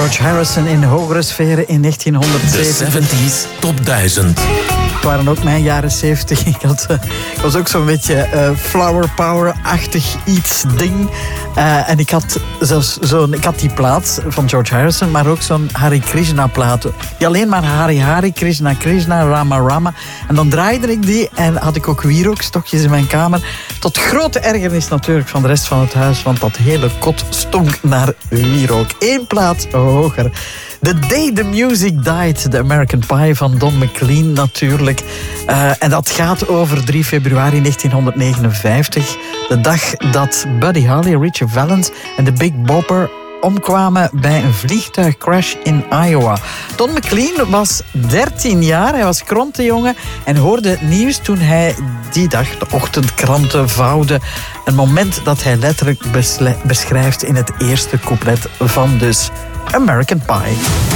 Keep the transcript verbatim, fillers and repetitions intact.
George Harrison in hogere sferen in negentienhonderdzeventig. De zeventies Top duizend. Het waren ook mijn jaren zeventig. Ik, had, uh, ik was ook zo'n beetje uh, flower power-achtig iets ding. Uh, en ik had zelfs zo'n, ik had die plaat van George Harrison, maar ook zo'n Hare Krishna plaat. Die alleen maar Hare Hare, Krishna Krishna, Rama Rama. En dan draaide ik die en had ik ook wierookstokjes in mijn kamer. Tot grote ergernis natuurlijk van de rest van het huis, want dat hele kot stonk naar wierook. Eén plaat hoger. The Day the Music Died, de American Pie van Don McLean natuurlijk. Uh, en dat gaat over drie februari negentienhonderdnegenenvijftig. De dag dat Buddy Holly, Ritchie Valens en de Big Bopper omkwamen bij een vliegtuigcrash in Iowa. Don McLean was dertien jaar, hij was krantenjongen en hoorde het nieuws toen hij die dag de ochtendkranten vouwde. Een moment dat hij letterlijk beschrijft in het eerste couplet van dus American Pie.